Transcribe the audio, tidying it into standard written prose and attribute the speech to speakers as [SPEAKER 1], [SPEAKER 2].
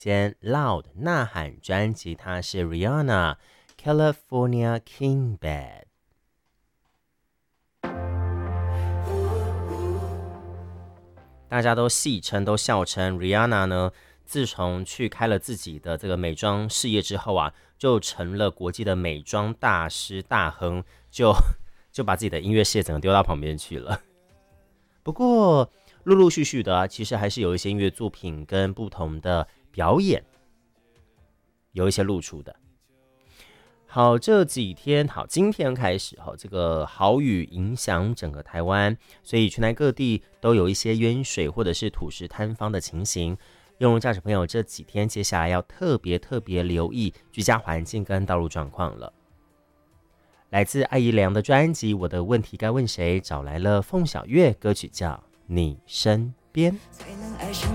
[SPEAKER 1] 先 Loud 呐喊专辑，它是 Rihanna California King Bed。大家都戏称都笑称 Rihanna 呢，自从去开了自己的这个美妆事业之后啊，就成了国际的美妆大师大亨，就把自己的音乐事业整个丢到旁边去了。不过陆陆续续的啊，其实还是有一些音乐作品跟不同的表演有一些露出的。好，这几天好，今天开始这个豪雨影响整个台湾，所以全台各地都有一些淹水或者是土石坍方的情形。用路驾驶朋友这几天接下来要特别留意居家环境跟道路状况了。来自艾怡良的专辑《我的问题该问谁》，找来了凤小岳，歌曲叫《你身边》。